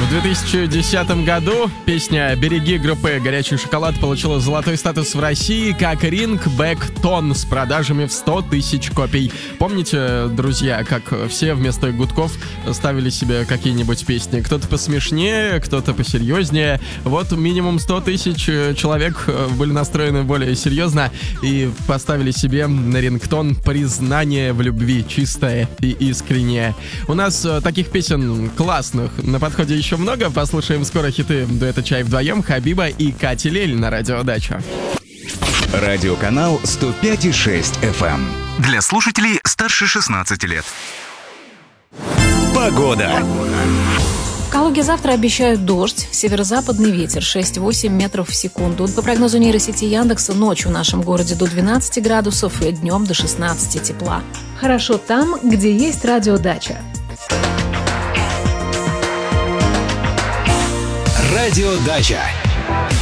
В 2010 году песня «Береги» группы «Горячий шоколад» получила золотой статус в России как рингбэк-тон с продажами в 100 тысяч копий. Помните, друзья, как все вместо гудков ставили себе какие-нибудь песни? Кто-то посмешнее, кто-то посерьезнее. Вот минимум 100 тысяч человек были настроены более серьезно и поставили себе на рингтон признание в любви, чистое и искреннее. У нас таких песен классных на подходе еще много. Послушаем скоро хиты дуэта «Чай вдвоем», Хабиба и Кати Лель на Радио Дача. Радиоканал 105,6 FM. Для слушателей старше 16 лет. Погода. В Калуге завтра обещают дождь, северо-западный ветер 6-8 метров в секунду. По прогнозу нейросети Яндекса, ночью в нашем городе до 12 градусов и днем до 16 тепла. Хорошо там, где есть радиодача. Радиодача.